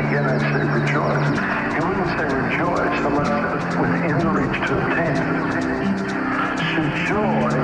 again I'd say rejoice. He wouldn't say rejoice unless it was within reach to attain. So joy